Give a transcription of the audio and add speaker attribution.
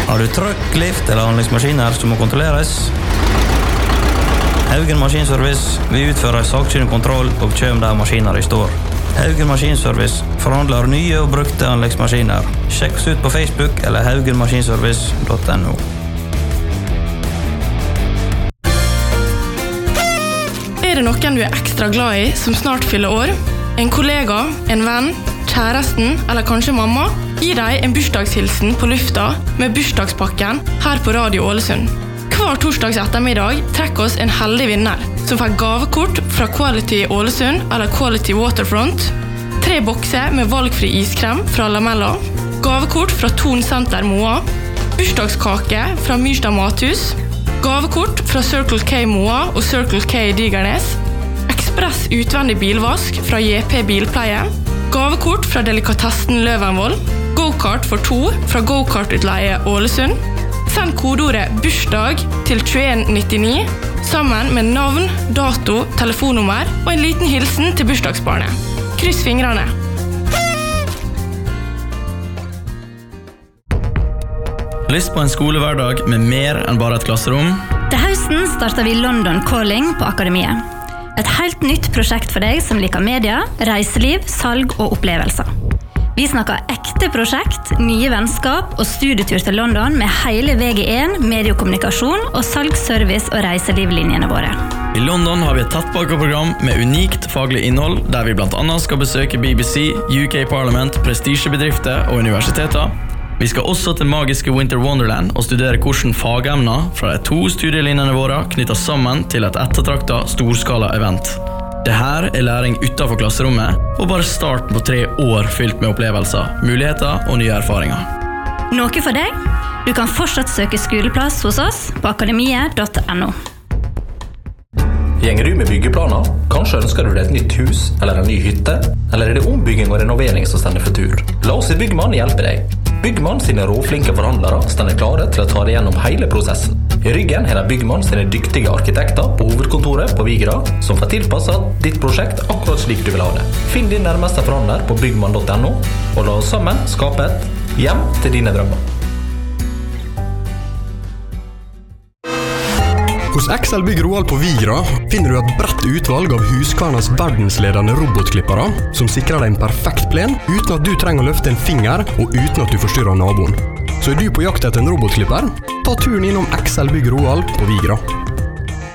Speaker 1: Har du trøkk, lift eller anleggsmaskiner som må kontrolleres? Haugen Maskinservice, vi utfører sakkyndig kontroll og kjøm der maskiner i står. Haugen Maskinservice forhandler nye og brukte anleggsmaskiner. Sjekk oss ut på Facebook eller haugenmaskinservice.no.
Speaker 2: Det noen du ekstra glad i som snart fyller år? En kollega, en venn, kjæresten eller kanskje mamma? Gi deg en bursdagshilsen på lufta med bursdagspakken her på Radio Ålesund. Hver torsdags ettermiddag trekker oss en heldig vinner som får gavekort fra Quality Ålesund eller Quality Waterfront, 3 bokser med valgfri iskrem fra Lamella, gavekort fra Thon Center Moa, bursdagskake fra Myrstad Mathus, gavekort fra Circle K Moa og Circle K Digernes, ekspress utvendig bilvask fra JP Bilpleie, gavekort fra Delikatessen Løvenvoll, go-kart for 2 fra Go-kart-utleie Ålesund. Send kodeordet bursdag til 2199 sammen med navn, dato, telefonnummer og en liten hilsen til bursdagsbarnet. Kryss fingrene!
Speaker 1: Lyst på en skolehverdag med mer enn bare et klasserom?
Speaker 3: Til høsten starter vi London Calling på Akademiet. Et helt nytt prosjekt for deg som liker media, reiseliv, salg og opplevelser. Vi snakker ekte prosjekt, nye vennskap og studietur til London med hele VG1, mediekommunikasjon og salgsservice og reiselivlinjene våre.
Speaker 1: I London har vi et tettpakket med unikt faglig innhold, der vi blant annet skal besøke BBC, UK Parliament, prestisjebedrifter og universiteter. Vi skal også til magiske Winter Wonderland og studere hvordan fagemner fra de 2 studielinjene våre knytter sammen til et ettertraktet storskala-event. Dette læring utenfor klasserommet, og bare starten på 3 år fylt med opplevelser, muligheter og nye erfaringer.
Speaker 3: Noe for deg? Du kan fortsatt søke skoleplass hos oss på akademiet.no.
Speaker 4: Gjenger du med byggeplaner? Kanskje ønsker du deg et nytt hus eller en ny hytte? Eller er det ombygging og renovering som stender for tur? La oss i Byggmann hjelpe deg. Byggmann sine råflinke forhandlere stender klare til å ta deg gjennom hele prosessen. I ryggen har de Byggmann sine dyktige arkitekter på hovedkontoret på Vigra, som får tilpasset ditt prosjekt akkurat slik du vil ha det. Finn din nærmeste forhandler på byggmann.no, og la oss sammen skape et hjem til dine drømmer.
Speaker 5: Hos XL Bygg Roald på Vigra finner du et bredt utvalg av Husqvarnas verdensledende robotklippere som sikrer deg en perfekt plen uten at du trenger å løfte en finger og uten at du forstyrrer naboen. Så er du på jakt etter en robotklipper? Ta turen innom XL Bygg Roald på Vigra.